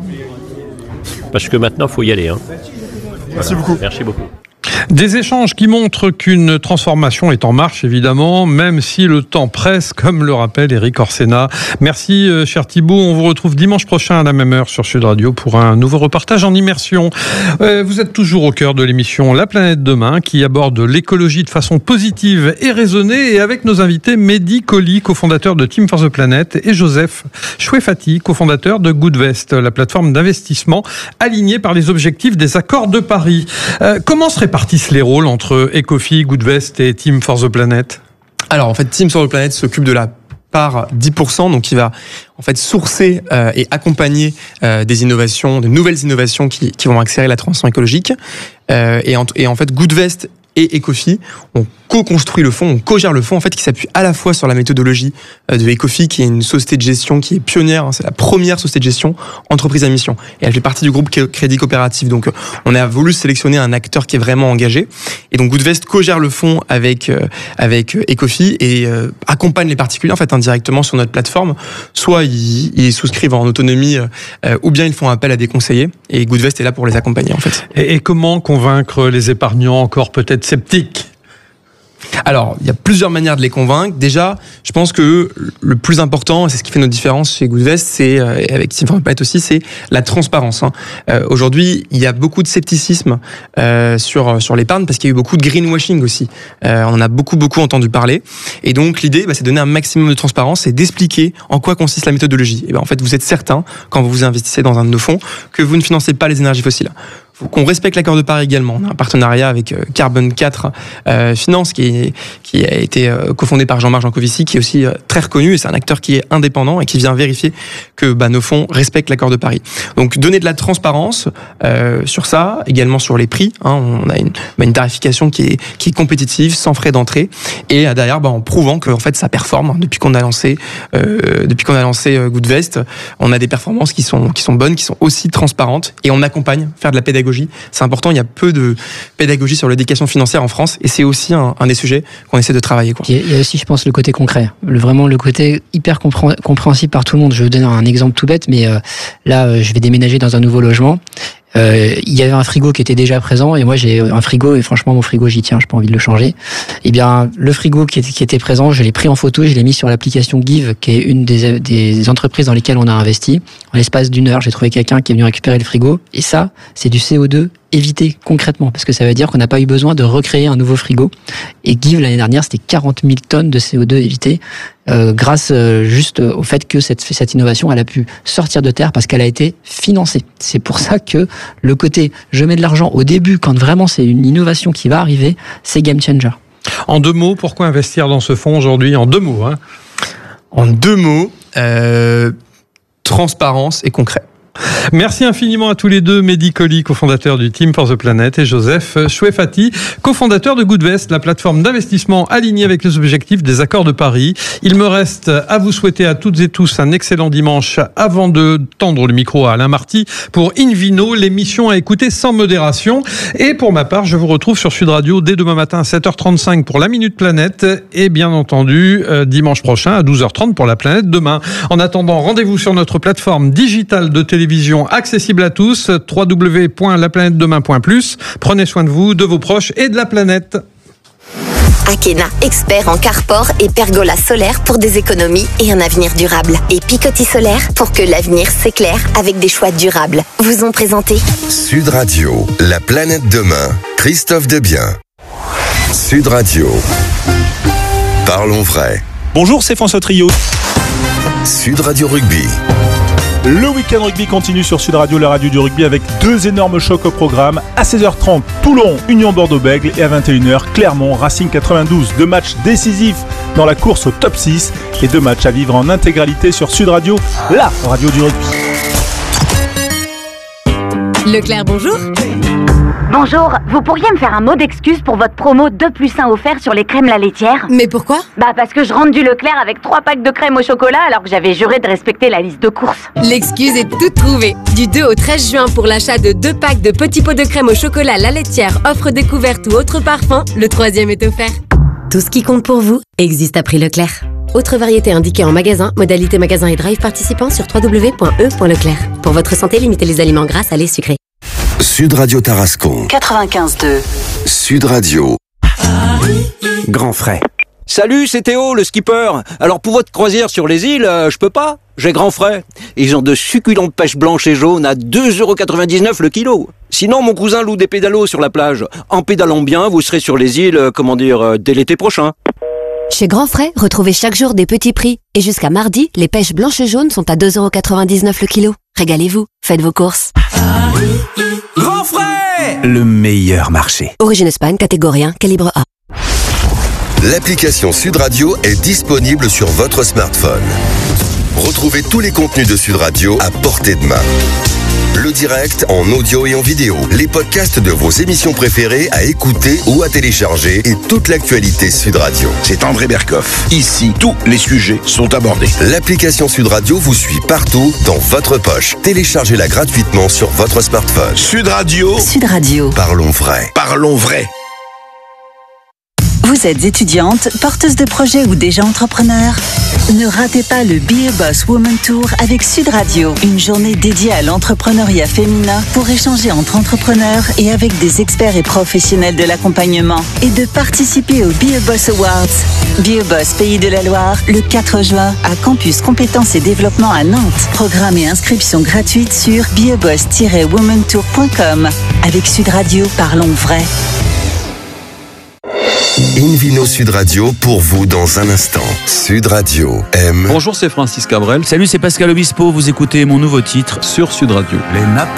Parce que maintenant, il faut y aller. Hein. Merci voilà. beaucoup. Merci beaucoup. Des échanges qui montrent qu'une transformation est en marche, évidemment, même si le temps presse, comme le rappelle Eric Orsena. Merci, euh, cher Thibaut. On vous retrouve dimanche prochain à la même heure sur Sud Radio pour un nouveau reportage en immersion. Euh, vous êtes toujours au cœur de l'émission La Planète Demain, qui aborde l'écologie de façon positive et raisonnée, et avec nos invités Mehdi Colli, cofondateur de Team for the Planet, et Joseph Chouefati, cofondateur de Goodvest, la plateforme d'investissement alignée par les objectifs des accords de Paris. Euh, comment se répartit répartissent les rôles entre Ecofy, Goodvest et Team for the Planet? Alors en fait, Team for the Planet s'occupe de la part dix pour cent, donc il va en fait sourcer euh, et accompagner euh, des innovations, de nouvelles innovations qui, qui vont accélérer la transition écologique. Euh, et, en, et en fait, Goodvest et Ecofy, on co-construit le fonds, on co-gère le fonds en fait qui s'appuie à la fois sur la méthodologie de Ecofy, qui est une société de gestion qui est pionnière, hein, c'est la première société de gestion entreprise à mission, et elle fait partie du groupe Crédit Coopératif. Donc on a voulu sélectionner un acteur qui est vraiment engagé, et donc Goodvest co-gère le fonds avec euh, avec Ecofy et euh, accompagne les particuliers en fait indirectement sur notre plateforme. Soit ils, ils souscrivent en autonomie, euh, ou bien ils font appel à des conseillers, et Goodvest est là pour les accompagner en fait. Et, et comment convaincre les épargnants encore peut-être sceptiques? Alors, il y a plusieurs manières de les convaincre. Déjà, je pense que le plus important, c'est ce qui fait notre différence chez Goodvest, c'est, euh, et avec Team for the Planet aussi, c'est la transparence. Hein. Euh, aujourd'hui, il y a beaucoup de scepticisme euh, sur sur l'épargne parce qu'il y a eu beaucoup de greenwashing aussi. Euh, on en a beaucoup beaucoup entendu parler. Et donc, l'idée, bah, c'est de donner un maximum de transparence et d'expliquer en quoi consiste la méthodologie. Et ben, en fait, vous êtes certain, quand vous vous investissez dans un de nos fonds, que vous ne financez pas les énergies fossiles. Faut qu'on respecte l'accord de Paris également. On a un partenariat avec euh, Carbone quatre euh, Finance qui, est, qui a été euh, cofondé par Jean-Marc Jancovici, qui est aussi euh, très reconnu, et c'est un acteur qui est indépendant et qui vient vérifier que bah, nos fonds respectent l'accord de Paris. Donc donner de la transparence euh, sur ça, également sur les prix. Hein, on a une, bah, une tarification qui est, qui est compétitive, sans frais d'entrée, et euh, derrière bah, en prouvant que en fait ça performe. Hein, depuis qu'on a lancé, euh, depuis qu'on a lancé euh, Goodvest, on a des performances qui sont qui sont bonnes, qui sont aussi transparentes, et on accompagne, faire de la pédagogie. C'est important, il y a peu de pédagogie sur l'éducation financière en France, et c'est aussi un, un des sujets qu'on essaie de travailler. Quoi. Il y a aussi, je pense, le côté concret, le, vraiment le côté hyper compré- compréhensible par tout le monde. Je vais vous donner un exemple tout bête, mais euh, là, euh, je vais déménager dans un nouveau logement. Euh, il y avait un frigo qui était déjà présent, et moi j'ai un frigo, et franchement mon frigo j'y tiens, j'ai pas envie de le changer. Et bien le frigo qui était, qui était présent, je l'ai pris en photo, je l'ai mis sur l'application Give, qui est une des, des entreprises dans lesquelles on a investi. En l'espace d'une heure, j'ai trouvé quelqu'un qui est venu récupérer le frigo, et ça, c'est du C O deux évité concrètement, parce que ça veut dire qu'on n'a pas eu besoin de recréer un nouveau frigo. Et Give l'année dernière, c'était quarante mille tonnes de C O deux évité, euh, grâce euh, juste au fait que cette, cette innovation, elle a pu sortir de terre parce qu'elle a été financée. C'est pour ça que le côté je mets de l'argent au début, quand vraiment c'est une innovation qui va arriver, c'est game changer. En deux mots, pourquoi investir dans ce fonds aujourd'hui? En deux mots, hein. En deux mots, euh, transparence et concret. Merci infiniment à tous les deux, Mehdi Colli, cofondateur du Team for the Planet, et Joseph Chouefati, cofondateur de Goodvest, la plateforme d'investissement alignée avec les objectifs des accords de Paris. Il me reste à vous souhaiter à toutes et tous un excellent dimanche avant de tendre le micro à Alain Marty pour Invino, l'émission à écouter sans modération. Et pour ma part, je vous retrouve sur Sud Radio dès demain matin à sept heures trente-cinq pour la Minute Planète, et bien entendu euh, dimanche prochain à douze heures trente pour la Planète Demain. En attendant, rendez-vous sur notre plateforme digitale de télévision accessible à tous, w w w point la planète demain point plus. Prenez soin de vous, de vos proches et de la planète. Akena, expert en carport et pergola solaire pour des économies et un avenir durable. Et Picoty Solaire pour que l'avenir s'éclaire avec des choix durables. Vous ont présenté Sud Radio, la planète demain. Christophe Debien. Sud Radio. Parlons vrai. Bonjour, c'est François Trio. Sud Radio Rugby. Le week-end rugby continue sur Sud Radio, la radio du rugby, avec deux énormes chocs au programme. À seize heures trente, Toulon, Union Bordeaux-Bègles, et à vingt et une heures, Clermont, Racing quatre-vingt-douze. Deux matchs décisifs dans la course au top six et deux matchs à vivre en intégralité sur Sud Radio, la radio du rugby. Leclerc, bonjour. Bonjour, vous pourriez me faire un mot d'excuse pour votre promo deux plus un offert sur les crèmes la laitière? Mais pourquoi? Bah parce que je rentre du Leclerc avec trois packs de crème au chocolat alors que j'avais juré de respecter la liste de courses. L'excuse est toute trouvée. Du deux au treize juin, pour l'achat de deux packs de petits pots de crème au chocolat la laitière, offre découverte ou autre parfum, le troisième est offert. Tout ce qui compte pour vous existe à prix Leclerc. Autre variété indiquée en magasin, modalité magasin et drive participant sur w w w point e point leclerc. Pour votre santé, limitez les aliments gras, salés, sucrés. Sud Radio Tarascon. quatre-vingt-quinze deux. Sud Radio. Grand frais. Salut, c'est Théo, le skipper. Alors pour votre croisière sur les îles, euh, je peux pas. J'ai grand frais. Ils ont de succulentes pêches blanches et jaunes à deux euros quatre-vingt-dix-neuf le kilo. Sinon, mon cousin loue des pédalos sur la plage. En pédalant bien, vous serez sur les îles, euh, comment dire, euh, dès l'été prochain. Chez Grand Frais, retrouvez chaque jour des petits prix. Et jusqu'à mardi, les pêches blanches et jaunes sont à deux euros quatre-vingt-dix-neuf le kilo. Régalez-vous, faites vos courses. Grand frais! Le meilleur marché. Origine Espagne, catégorie un, calibre A. L'application Sud Radio est disponible sur votre smartphone. Retrouvez tous les contenus de Sud Radio à portée de main. Le direct en audio et en vidéo, les podcasts de vos émissions préférées à écouter ou à télécharger et toute l'actualité Sud Radio. C'est André Berkoff. Ici, tous les sujets sont abordés. L'application Sud Radio vous suit partout dans votre poche. Téléchargez-la gratuitement sur votre smartphone. Sud Radio. Sud Radio. Parlons vrai. Parlons vrai. Vous êtes étudiante, porteuse de projet ou déjà entrepreneur? Ne ratez pas le Be a Boss Woman Tour avec Sud Radio. Une journée dédiée à l'entrepreneuriat féminin pour échanger entre entrepreneurs et avec des experts et professionnels de l'accompagnement. Et de participer au Be a Boss Awards. Be a Boss Pays de la Loire, le quatre juin, à Campus Compétences et Développement à Nantes. Programme et inscription gratuite sur be a boss tiret woman tour point com. Avec Sud Radio, parlons vrai. Invino Sud Radio pour vous dans un instant. Sud Radio aime. Bonjour, c'est Francis Cabrel. Salut, c'est Pascal Obispo. Vous écoutez mon nouveau titre sur Sud Radio. Les nappes